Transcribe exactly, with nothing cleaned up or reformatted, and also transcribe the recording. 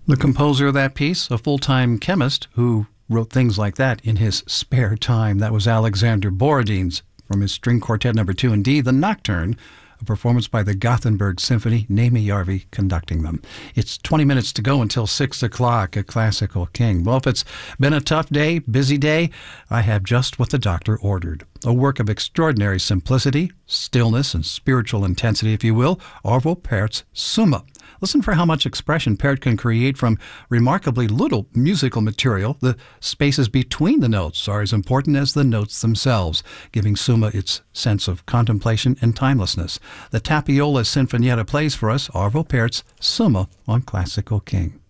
The composer of that piece, a full-time chemist who wrote things like that in his spare time. That was Alexander Borodin's from his String Quartet Number two in D, The Nocturne, a performance by the Gothenburg Symphony, Naomi Jarvi conducting them. It's twenty minutes to go until six o'clock at Classical King. Well, if it's been a tough day, busy day, I have just what the doctor ordered. A work of extraordinary simplicity, stillness, and spiritual intensity, if you will, Arvo Pärt's Summa. Listen for how much expression Pärt can create from remarkably little musical material. The spaces between the notes are as important as the notes themselves, giving Summa its sense of contemplation and timelessness. The Tapiola Sinfonietta plays for us Arvo Pärt's Summa on Classical King.